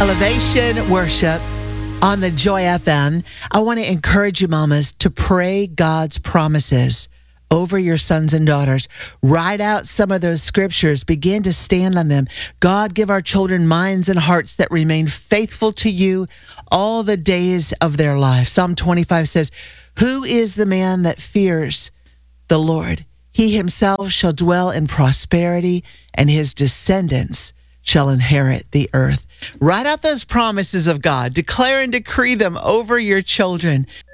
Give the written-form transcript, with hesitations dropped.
Elevation Worship on the Joy FM. I want to encourage you, mamas, to pray God's promises over your sons and daughters. Write out some of those scriptures. Begin to stand on them. God, give our children minds and hearts that remain faithful to you all the days of their life. Psalm 25 says, "Who is the man that fears the Lord? He himself shall dwell in prosperity, and his descendants shall inherit the earth." Write out those promises of God. Declare and decree them over your children.